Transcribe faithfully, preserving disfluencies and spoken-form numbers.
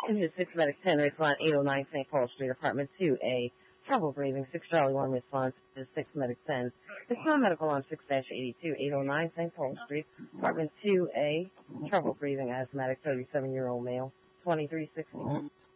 This is six Medic ten, response eight oh nine Saint Paul Street, apartment two A. Trouble breathing, six Charlie one, response to six Medic ten. It's non-medical on six eighty-two, eight oh nine Saint Paul Street, apartment two A. Trouble breathing, asthmatic, thirty-seven-year-old male, twenty-three sixty.